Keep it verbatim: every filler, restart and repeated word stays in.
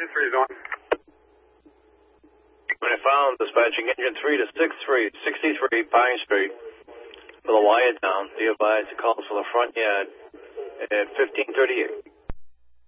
three is on. When I found dispatching engine three to six three, sixty-three Pine Street for the wire down. Be advised, the calls for the front yard at fifteen thirty-eight.